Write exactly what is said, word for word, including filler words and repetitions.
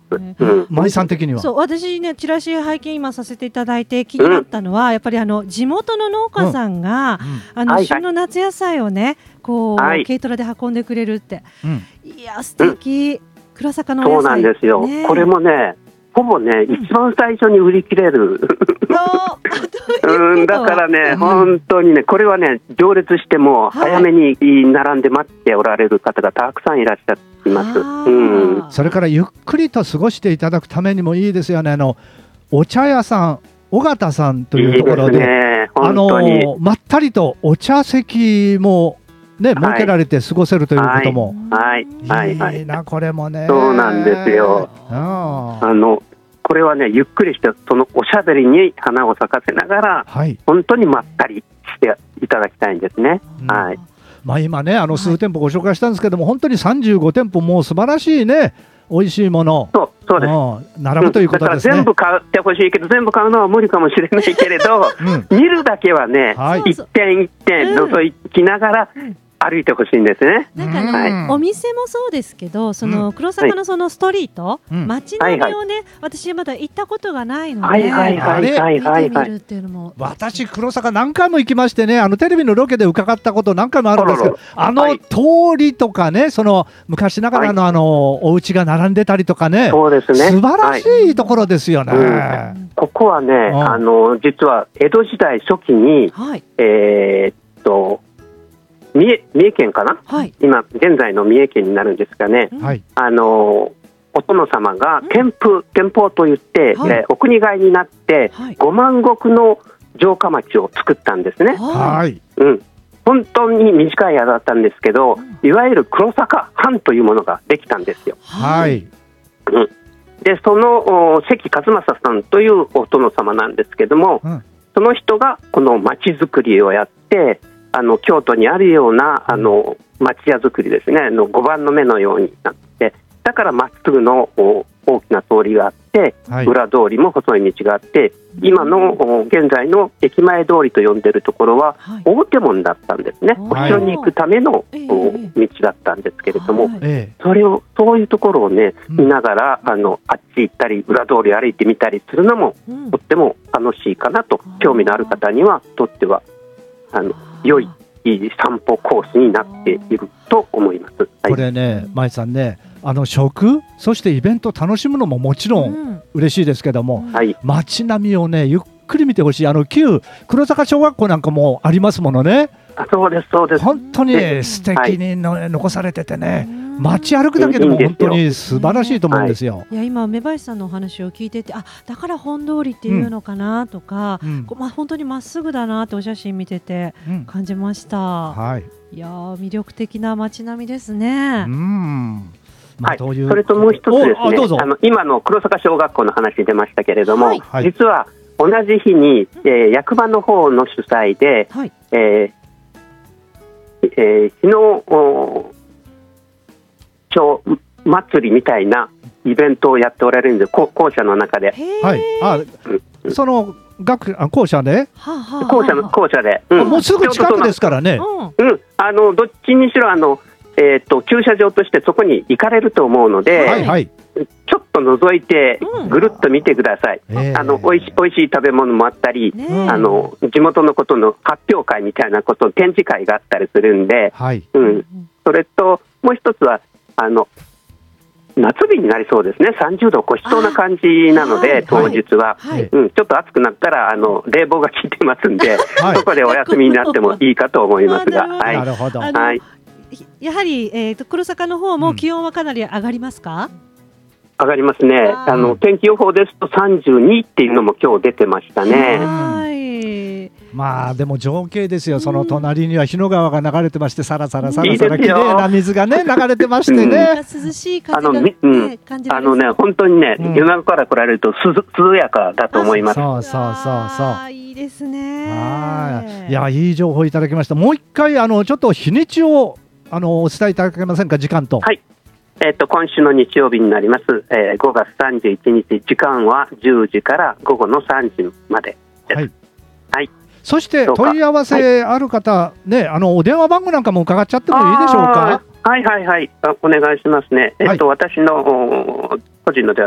うん、舞さん的には。 そう、私ね、チラシ拝見今させていただいて気になったのは、うん、やっぱりあの地元の農家さんが、うん、あの、はいはい、旬の夏野菜をね、こう、はい、軽トラで運んでくれるって、うん、いや素敵、うん、黒坂のお野菜、 そうなんですよ、ね、これもねほぼね、うん、一番最初に売り切れるうん、だからね、うん、本当にね、これはね、行列しても早めに並んで待っておられる方がたくさんいらっしゃいます、うん、 それからゆっくりと過ごしていただくためにもいいですよね。あのお茶屋さん、尾形さんというところ で, いいで、ね、あのまったりとお茶席もね、設けられて過ごせるということも、 はいはいはい、 いいな、これもね。 そうなんですよ。あのこれはね、ゆっくりしてそのおしゃべりに花を咲かせながら、はい、本当にまったりしていただきたいんですね、うん、はい。 まあ、今ね、あの数店舗ご紹介したんですけども、はい、本当にさんじゅうごてんぽもう素晴らしいね、美味しいもの、 そうそうです、 並ぶということですね、 うん、だから全部買ってほしいけど全部買うのは無理かもしれないけれど、うん、見るだけはね、はい、一点一点覗きながら、うん歩いてほしいんですね。 なんかね、はい、お店もそうですけど、その黒坂のそのストリート、うん、街並みをね、はいはい、私まだ行ったことがないので、はいはいはいはいはい、見てみるっていうのも。 私黒坂何回も行きましてね、あのテレビのロケで伺ったこと何回もあるんですけど、あの通りとかね、その昔ながらのあの、はい、お家が並んでたりとかね、 そうですね、 素晴らしいところですよね、はい、 うん、ここはね、あの実は江戸時代初期に、はい、えー、っと三 重, 三重県かな、はい、今現在の三重県になるんですがね、はい、あのお殿様が天風天保といって、はい、えー、お国替えになって、はい、ごまん石の城下町を作ったんですね、はい、うん、本当に短い間だったんですけど、うん、いわゆる黒坂藩というものができたんですよ、はい、うん、でその関勝正さんというお殿様なんですけども、うん、その人がこの町づくりをやって、あの京都にあるようなあの町屋づくりですね、あのごばんの目のようになって、だからまっすぐの大きな通りがあって、はい、裏通りも細い道があって、今の現在の駅前通りと呼んでいるところは大手門だったんですね、はい、お城に行くための、はい、道だったんですけれども、はい、それをそういうところをね、見ながら、あのあっち行ったり裏通り歩いてみたりするのも、うん、とっても楽しいかなと、興味のある方にはとってはあの良い散歩コースになっていると思います、はい、 これね、舞さんね、あの食、そしてイベント楽しむのももちろん嬉しいですけども、うん、街並みをねゆっくり見てほしい。あの旧黒坂小学校なんかもありますものね。 あ、そうですそうです、 本当に素敵にの、はい、残されててね、街歩くだけでも本当に素晴らしいと思うんですよ。 いや、今梅林さんのお話を聞いてて、あ、だから本通りっていうのかなとか、うん、まあ、本当にまっすぐだなってお写真見てて感じました、うん、はい、いや魅力的な街並みですね。うん、 まあ、はい、それともう一つですね、あの今の黒坂小学校の話出ましたけれども、はい、実は同じ日に、えー、役場の方の主催で、はい、えーえー、日の町祭りみたいなイベントをやっておられるんで、校舎の中で、 はい、あ、うん、その学あ校舎で校舎の校舎で、 うん、もうすぐ近くですからね、 うん、あのどっちにしろあの、えー、と駐車場としてそこに行かれると思うので、はいはい、ちょっと覗いてぐるっと見てください、うん、あのおいし、おいしい食べ物もあったり、ね、あの地元のことの発表会みたいなこと展示会があったりするんで、はい、うん、それともう一つはあの夏日になりそうですね。さんじゅうどを超しそうな感じなので、はい、当日は、はいうん、ちょっと暑くなったらあの冷房が効いてますんで、はい、そこでお休みになってもいいかと思いますが、はい、なるほど、はい、 やはり、えー、と黒坂の方も気温はかなり上がりますか？ うん、上がりますね。あの天気予報ですとさんじゅうにっていうのも今日出てましたね。はい、 まあでも情景ですよ。その隣には日野川が流れてまして、さらさらさらさら綺麗な水がね流れてましてね、 うん、涼しい風が、ね、 あの、うん、感じられます。あのね、本当にね、うん、夜中から来られると涼やかだと思います。 そうそうそうそう、 いいですね。 はい、いや、いい情報いただきました。もう一回あのちょっと日にちをあのお伝えいただけませんか、時間と。 はい、えー、と今週の日曜日になります、えー、ごがつさんじゅういちにち、時間はじゅうじから午後のさんじまでです。はい、はい、 そして問い合わせある方、はい、ね、あのお電話番号なんかも伺っちゃってもいいでしょうか。 はいはいはい、お願いしますね。えーとはい、私の個人の電話